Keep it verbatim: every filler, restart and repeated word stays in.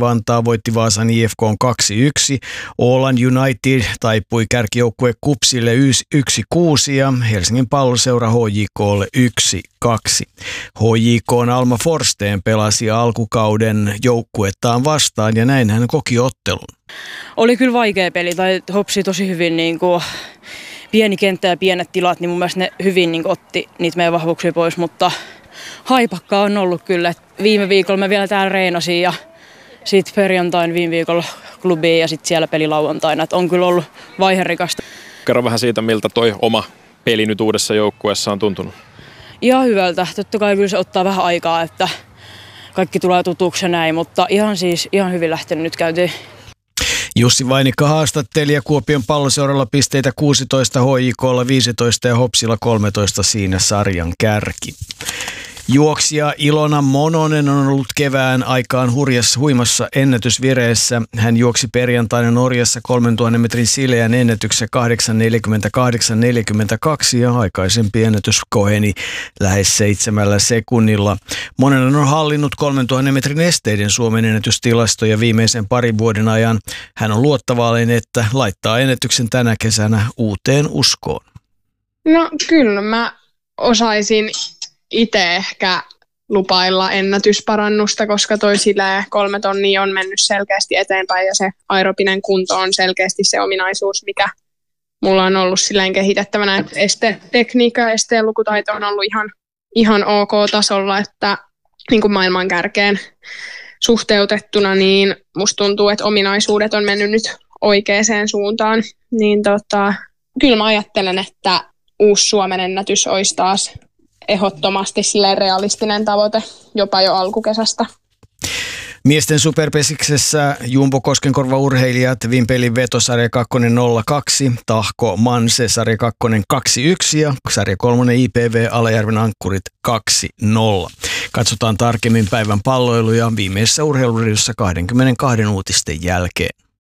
Länsi-Vantaa voitti Vaasan I F K:n kaksi yksi. Åland United taipui kärkijoukkue KuPSille yksi kuusi ja Helsingin Palloseura H J K:lle yksi kaksi. H J K:n Alma Forsteen pelasi alkukauden joukkuettaan vastaan ja näin hän koki ottelun. Oli kyllä vaikea peli, tai Hopsi tosi hyvin niin kuin pieni kenttä ja pienet tilat, niin mun mielestä ne hyvin niin kuin otti niitä meidän vahvuuksia pois, mutta haipakkaa on ollut kyllä. Et viime viikolla mä vielä täällä reenasin ja sitten perjantain viime viikolla klubiin ja sitten siellä peli lauantaina. Et on kyllä ollut vaiherikasta. Kerro vähän siitä, miltä toi oma peli nyt uudessa joukkueessa on tuntunut. Ihan hyvältä. Totta kai kyllä se ottaa vähän aikaa, että kaikki tulee tutuksi ja näin, mutta ihan siis ihan hyvin lähtenyt nyt käyntiin. Jussi Vainikka haastatteli ja Kuopion Palloseuralla pisteitä kuusitoista, H J K:lla viisitoista ja Hopsilla kolmetoista siinä sarjan kärki. Juoksija Ilona Mononen on ollut kevään aikaan hurjassa huimassa ennätysvireessä. Hän juoksi perjantaina Norjassa kolmentuhannen metrin sileän ennätyksessä kahdeksan neljäkymmentäkahdeksan neljäkymmentäkaksi ja aikaisempi ennätys koheni lähes seitsemällä sekunnilla. Mononen on hallinnut kolmentuhannen metrin esteiden Suomen ennätystilastoja viimeisen parin vuoden ajan. Hän on luottavainen, että laittaa ennätyksen tänä kesänä uuteen uskoon. No kyllä mä osaisin itse ehkä lupailla ennätysparannusta, koska toi sillä kolme tonnia on mennyt selkeästi eteenpäin ja se aerobinen kunto on selkeästi se ominaisuus, mikä mulla on ollut silleen kehitettävänä, että estetekniikka ja esteen lukutaito on ollut ihan, ihan ok tasolla, että niin kuin maailman kärkeen suhteutettuna, niin musta tuntuu, että ominaisuudet on mennyt nyt oikeaan suuntaan, niin tota, kyllä mä ajattelen, että uusi Suomen ennätys olisi taas ehdottomasti silleen realistinen tavoite jopa jo alkukesästä. Miesten superpesiksessä Jumbo Koskenkorva-urheilijat Vimpelin veto sarja kakkonen nolla kaksi, Tahko Manse sarja kakkonen kaksi yksi ja sarja kolmonen I P V Alajärven ankkurit kaksi nolla. Katsotaan tarkemmin päivän palloiluja viimeisessä urheiluradiossa kaksikymmentäkaksi uutisten jälkeen.